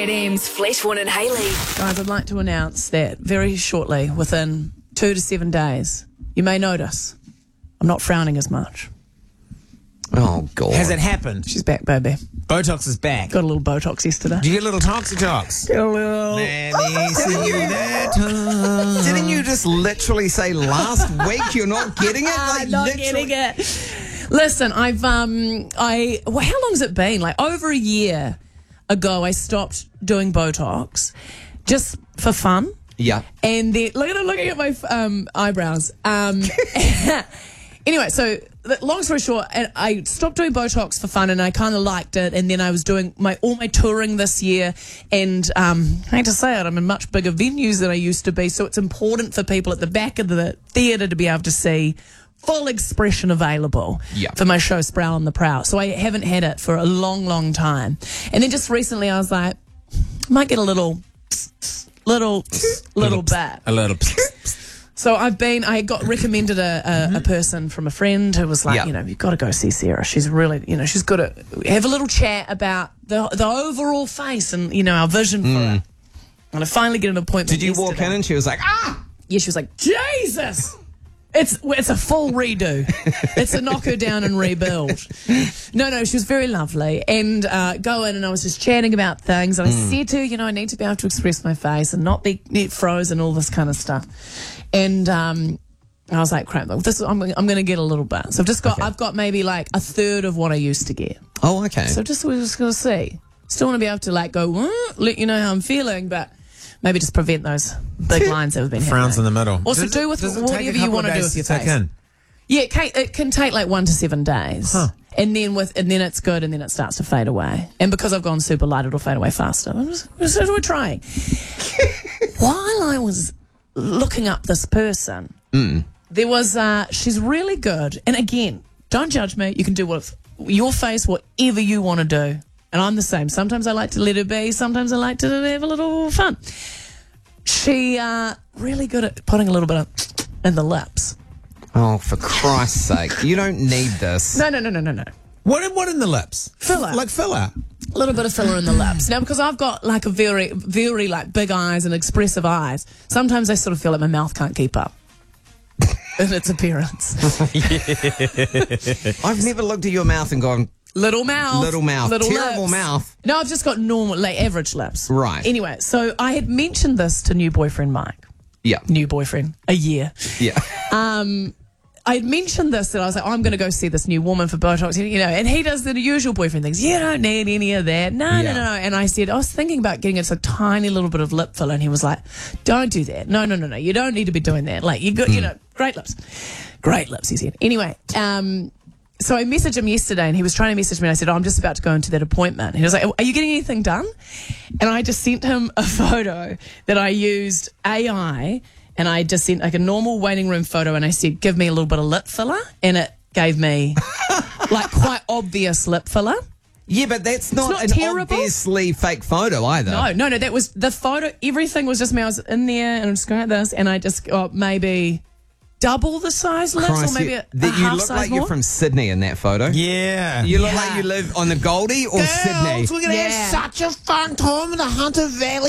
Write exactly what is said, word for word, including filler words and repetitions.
Z M's Fleshborn and Hayley. Guys, I'd like to announce that very shortly, within two to seven days, you may notice I'm not frowning as much. Oh, God. Has it happened? She's back, baby. Botox is back. Got a little Botox yesterday. Do you get a little toxy tox? Got a little... Let me see you that time. Didn't you just literally say last week you're not getting it? I'm Like, not literally- getting it. Listen, I've, um, I, well, how long's it been? Like, over a year ago, I stopped doing Botox just for fun. Yeah. And then, look at I'm looking at my um, eyebrows. Um, anyway, so long story short, and I stopped doing Botox for fun, and I kind of liked it. And then I was doing my all my touring this year, and um, I hate to say it, I'm in much bigger venues than I used to be. So it's important for people at the back of the theatre to be able to see full expression available Yeah. for my show Sproul and the Prowl. So I haven't had it for a long, long time. And then just recently, I was like, I might get a little. Little, little bit. A little. So I've been, I got recommended a, a, mm-hmm. a person from a friend who was like, Yeah. you know, you've got to go see Sarah. She's really, you know, she's got to have a little chat about the the overall face and, you know, our vision for Mm. it. And I finally get an appointment. Did you walk yesterday. in and she was like, ah! Yeah, she was like, Jesus! It's it's a full redo. It's a knock her down and rebuild. No, no, she was very lovely. And uh, go in and I was just chatting about things. And I Mm. said to her, you know, I need to be able to express my face and not be get frozen, all this kind of stuff. And um, I was like, crap, look, this I'm, I'm going to get a little bit. So I've just got, Okay. I've got maybe like a third of what I used to get. Oh, okay. So just we're just going to see. Still want to be able to like go, "Huh?" let you know how I'm feeling, but maybe just prevent those big lines that have been Frowns in happening. the middle. Also Does do it- with does it take a whatever you couple want of to do days with your to take face. in? Yeah, it can, it can take like one to seven days, Huh. and then with and then it's good, and then it starts to fade away. And because I've gone super light, it'll fade away faster. I'm just, just we're trying. While I was looking up this person, Mm. there was uh, she's really good. And again, don't judge me. You can do with your face whatever you want to do. And I'm the same. Sometimes I like to let her be. Sometimes I like to have a little fun. She uh, really good at putting a little bit of in the lips. Oh, for Christ's sake. You don't need this. No, no, no, no, no, no. What, what in the lips? Filler. Like filler? A little bit of filler in the lips. Now, because I've got like a very, very like big eyes and expressive eyes, sometimes I sort of feel like my mouth can't keep up in its appearance. I've never looked at your mouth and gone, Little mouth. Little mouth. Little Terrible lips. mouth. No, I've just got normal, like average lips. Right. Anyway, so I had mentioned this to new boyfriend Mike. yeah. New boyfriend. A year. Yeah. Um, I had mentioned this, that I was like, oh, I'm going to go see this new woman for Botox, you know, and he does the usual boyfriend things. You don't need any of that. No, Yeah. no, no, no. And I said, I was thinking about getting us a tiny little bit of lip filler. And he was like, don't do that. No, no, no, no. You don't need to be doing that. Like, you got, you know, great lips. Great lips, he said. Anyway, um, so I messaged him yesterday and he was trying to message me and I said, oh, I'm just about to go into that appointment. And he was like, are you getting anything done? And I just sent him a photo that I used A I and I just sent like a normal waiting room photo and I said, give me a little bit of lip filler. And it gave me like quite obvious lip filler. Yeah, but that's not, not an terrible. obviously fake photo either. No, no, no, that was the photo. Everything was just me. I was in there and I'm just going like this and I just got maybe double the size lips Christ, or maybe you, a, a that you half look size like more. you're from Sydney in that photo. Yeah. You look Yeah. like you live on the Goldie or Sydney. Girls, we're going to Yeah. have such a fun time in the Hunter Valley.